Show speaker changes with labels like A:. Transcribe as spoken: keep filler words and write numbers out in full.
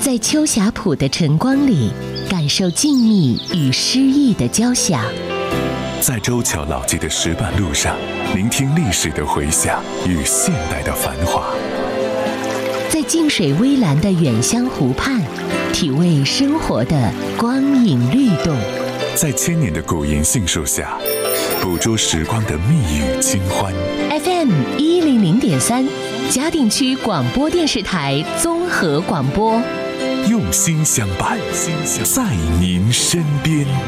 A: 在秋霞浦的晨光里，感受静谧与诗意的交响；
B: 在周桥老街的石板路上，聆听历史的回响与现代的繁华；
A: 在静水微澜的远乡湖畔，体味生活的光影律动；
B: 在千年的古银杏树下，捕捉时光的蜜语清欢。
A: F M 一零零点三，嘉定区广播电视台综合广播，
B: 用心相伴，在您身边。